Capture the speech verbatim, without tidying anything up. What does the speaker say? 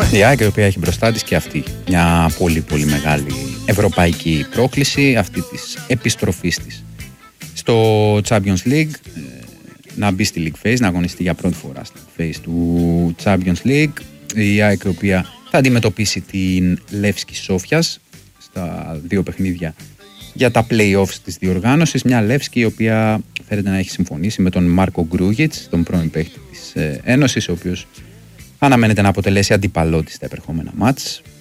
Η ΑΕΚ, η οποία έχει μπροστά της και αυτή μια πολύ πολύ μεγάλη ευρωπαϊκή πρόκληση, αυτή της επιστροφής της στο Champions League, να μπει στη League Phase, να αγωνιστεί για πρώτη φορά στη League Phase του Champions League. Η ΑΕΚ, η οποία θα αντιμετωπίσει την Λεύσκη Σόφιας στα δύο παιχνίδια για τα play-offs της διοργάνωσης. Μια Λεύσκη η οποία φαίνεται να έχει συμφωνήσει με τον Μάρκο Γκρούγιτς, τον πρώην παίκτη της Ένωσης, ο οποίος αναμένεται να αποτελέσει αντίπαλό της στα επερχόμενα μάτς.